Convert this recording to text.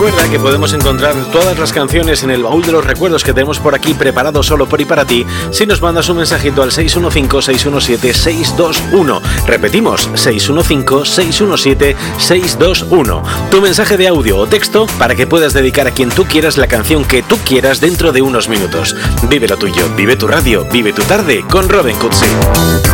Recuerda que podemos encontrar todas las canciones en el baúl de los recuerdos que tenemos por aquí preparado solo por y para ti si nos mandas un mensajito al 615-617-621. Repetimos, 615-617-621. Tu mensaje de audio o texto para que puedas dedicar a quien tú quieras la canción que tú quieras dentro de unos minutos. Vive lo tuyo, vive tu radio, vive tu tarde con Robin Cutsi.